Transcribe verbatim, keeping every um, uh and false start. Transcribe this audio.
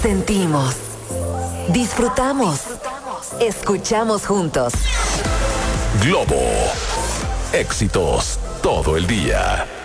Sentimos, disfrutamos, escuchamos juntos. Globo. Éxitos todo el día.